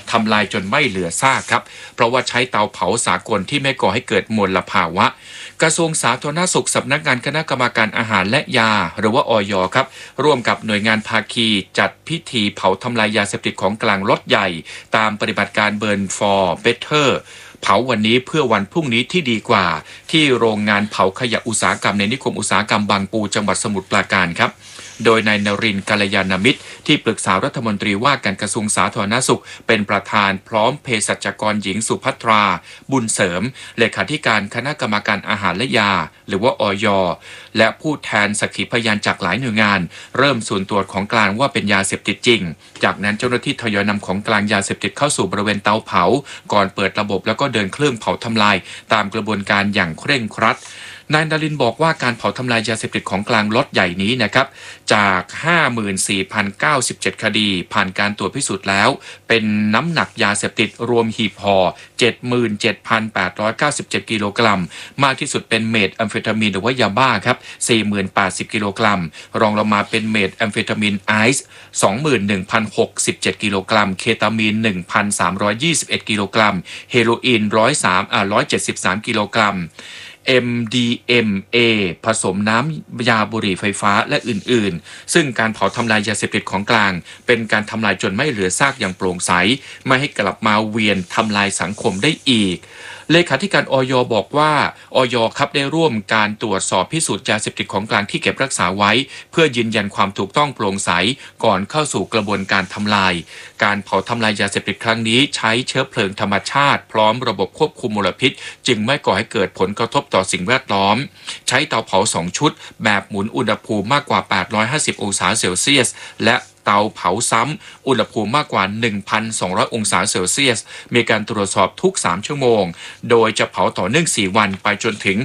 ทำลายจนไม่เหลือซากครับเพราะว่าใช้เตาเผาสากลที่ไม่ก่อให้เกิดมลภาวะกระทรวงสาธารณสุขสำนักงานคณะกรรมการอาหารและยาหรือว่าอย.ครับร่วมกับหน่วยงานภาคีจัดพิธีเผาทำลายยาเสพติดของกลางล็อตใหญ่ตามปฏิบัติการ Burn for Better เผาวันนี้เพื่อวันพรุ่งนี้ที่ดีกว่าที่โรงงานเผาขยะอุตสาหกรรมในนิคมอุตสาหกรรมบางปูจังหวัดสมุทรปราการครับโดยนายนรินทร์กัลยาณมิตรที่ปรึกษารัฐมนตรีว่าการกระทรวงสาธารณสุขเป็นประธานพร้อมเภสัชกรหญิงสุภัทราบุญเสริมเลขาธิการคณะกรรมการอาหารและยาหรือว่าอย.และผู้แทนสักขีพยานจากหลายหน่วยงานเริ่มส่วนตรวจของกลางว่าเป็นยาเสพติดจริงจากนั้นเจ้าหน้าที่ทยอยนำของกลางยาเสพติดเข้าสู่บริเวณเตาเผาก่อนเปิดระบบแล้วก็เดินเครื่องเผาทำลายตามกระบวนการอย่างเคร่งครัดนายนรินทร์บอกว่าการเผาทำลายยาเสพติดของกลางล็อตใหญ่นี้นะครับจาก 54,097 คดีผ่านการตรวจพิสูจน์แล้วเป็นน้ำหนักยาเสพติดรวมหีบห่อ 77,897 กิโลกรัมมากที่สุดเป็นเมทแอมเฟตามีนหรือว่ายาบ้าครับ 40,080 กิโลกรัมรองลงมาเป็นเมทแอมเฟตามีนไอซ์ 21,067 กิโลกรัมเคตามีน 1,321 กิโลกรัมเฮโรอีน173 กิโลกรัมMDMA ผสมน้ำยาบุหรี่ไฟฟ้าและอื่นๆซึ่งการเผาทำลายยาเสพติดของกลางเป็นการทำลายจนไม่เหลือซากอย่างโปร่งใสไม่ให้กลับมาเวียนทำลายสังคมได้อีกเลขาธิการอย.บอกว่าอย.ครับได้ร่วมการตรวจสอบพิสูจน์ยาเสพติดของกลางที่เก็บรักษาไว้เพื่อยืนยันความถูกต้องโปร่งใสก่อนเข้าสู่กระบวนการทำลายการเผาทำลายยาเสพติดครั้งนี้ใช้เชื้อเพลิงธรรมชาติพร้อมระบบควบคุมมลพิษจึงไม่ก่อให้เกิดผลกระทบต่อสิ่งแวดล้อมใช้เตาเผา2ชุดแบบหมุนอุณหภูมิมากกว่า850องศาเซลเซียสและเตาเผาซ้ำอุณหภูมิมากกว่า 1,200 องศาเซลเซียสมีการตรวจสอบทุก3ชั่วโมงโดยจะเผาต่อเนื่อง4วันไปจนถึง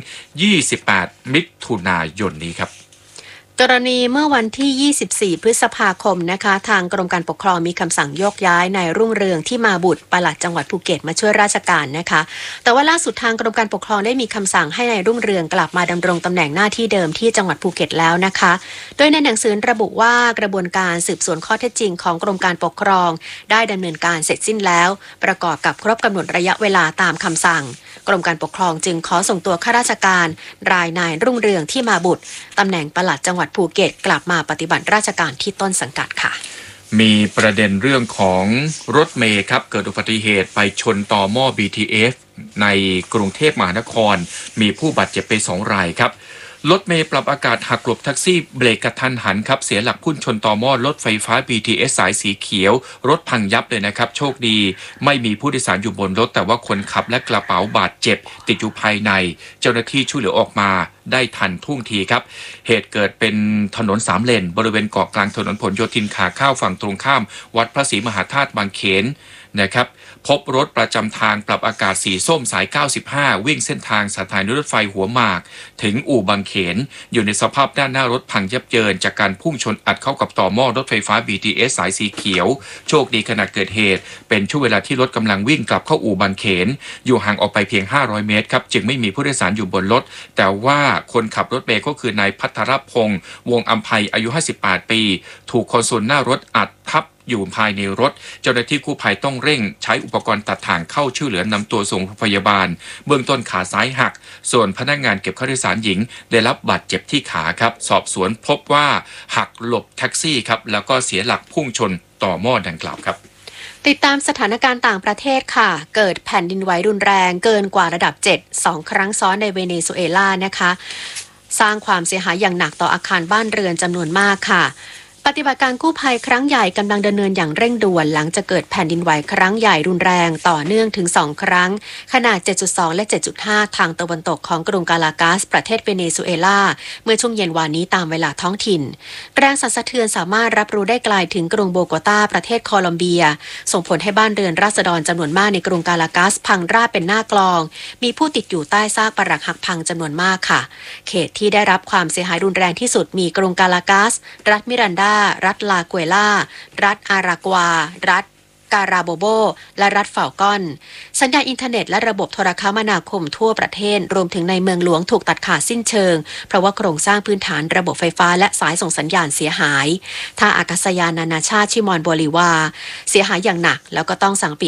28มิถุนายนนี้ครับกรณีเมื่อวันที่24พฤษภาคมนะคะทางกรมการปกครองมีคำสั่งโยกย้ายนายรุ่งเรืองที่มาบุตรปลัดจังหวัดภูเก็ตมาช่วยราชการนะคะแต่ว่าล่าสุดทางกรมการปกครองได้มีคำสั่งให้นายรุ่งเรืองกลับมาดำรงตำแหน่งหน้าที่เดิมที่จังหวัดภูเก็ตแล้วนะคะโดยในหนังสือระบุว่ากระบวนการสืบสวนข้อเท็จจริงของกรมการปกครองได้ดำเนินการเสร็จสิ้นแล้วประกอบกับครบกำหนดระยะเวลาตามคำสั่งกรมการปกครองจึงขอส่งตัวข้าราชการรายนายรุ่งเรืองที่มาบุตรตำแหน่งปลัดจังหวัดภูเก็ตกลับมาปฏิบัติราชการที่ต้นสังกัดค่ะมีประเด็นเรื่องของรถเมล์ครับเกิดอุบัติเหตุไปชนต่อหม้อ BTS ในกรุงเทพมหานครมีผู้บาดเจ็บไป2 รายครับรถเมล์ปรับอากาศหักหลบแท็กซี่เบรกกระทันหันครับเสียหลักพุ่งชนต่อหม้อรถไฟฟ้า BTS สายสีเขียวรถพังยับเลยนะครับโชคดีไม่มีผู้โดยสารอยู่บนรถแต่ว่าคนขับและกระเป๋าบาดเจ็บติดอยู่ภายในเจ้าหน้าที่ช่วยเหลือออกมาได้ทันท่วงทีครับเหตุเกิดเป็นถนน3 เลนบริเวณเกาะกลางถนนผลโยธินขาเข้าฝั่งตรงข้ามวัดพระศรีมหาธาตุบางเขนนะครับพบรถประจำทางปรับอากาศสีส้มสาย95วิ่งเส้นทางสถานีรถไฟหัวหมากถึงอู่บางเขนอยู่ในสภาพด้านหน้ารถพังยับเยินจากการพุ่งชนอัดเข้ากับต่อหม้อรถไฟฟ้า BTS สายสีเขียวโชคดีขณะเกิดเหตุเป็นช่วงเวลาที่รถกำลังวิ่งกลับเข้าอู่บางเขนอยู่ห่างออกไปเพียง500 เมตรครับจึงไม่มีผู้โดยสารอยู่บนรถแต่ว่าคนขับรถเมล์ก็คือนายพัทรพงษ์วงอัมไพอายุ58 ปีถูกคอนโซลหน้ารถอัดทับอยู่ภายในรถเจ้าหน้าที่กู้ภัยต้องเร่งใช้อุปกรณ์ตัดถ่างเข้าช่วยเหลือนำตัวส่งโรงพยาบาลเบื้องต้นขาซ้ายหักส่วนพนักงานเก็บค่าโดยสารหญิงได้รับบาดเจ็บที่ขาครับสอบสวนพบว่าหักหลบแท็กซี่ครับแล้วก็เสียหลักพุ่งชนต่อหม้อดังกล่าวครับติดตามสถานการณ์ต่างประเทศค่ะเกิดแผ่นดินไหวรุนแรงเกินกว่าระดับ7 2 ครั้งซ้อนในเวเนซุเอลานะคะสร้างความเสียหายอย่างหนักต่ออาคารบ้านเรือนจำนวนมากค่ะปฏิบัติการกู้ภัยครั้งใหญ่กำลังดำเนินอย่างเร่งด่วนหลังจะเกิดแผ่นดินไหวครั้งใหญ่รุนแรงต่อเนื่องถึง2 ครั้งขนาด 7.2 และ 7.5 ทางตะวันตกของกรุงกาลากาสประเทศเวเนซุเอลาเมื่อช่วงเย็นวานนี้ตามเวลาท้องถิ่นแรงสั่นสะเทือนสามารถรับรู้ได้ไกลถึงกรุงโบโกตาประเทศโคลอมเบียส่งผลให้บ้านเรือนราษฎรจำนวนมากในกรุงกาลากาสพังราบเป็นหน้ากลองมีผู้ติดอยู่ใต้ซากปรักหักพังจำนวนมากค่ะเขตที่ได้รับความเสียหายรุนแรงที่สุดมีกรุงกาลากาสรัฐมิรันดารัฐลาเกวล่ารัฐอารากวารัฐการาโบโบและรัฐเฟากอนสัญญาณอินเทอร์เน็ตและระบบโทรคมนาคมทั่วประเทศรวมถึงในเมืองหลวงถูกตัดขาดสิ้นเชิงเพราะว่าโครงสร้างพื้นฐานระบบไฟฟ้าและสายส่งสัญญาณเสียหายท่าอากาศยานนานาชาติชิมอนโบลิวาเสียหายอย่างหนักแล้วก็ต้องสั่งปิด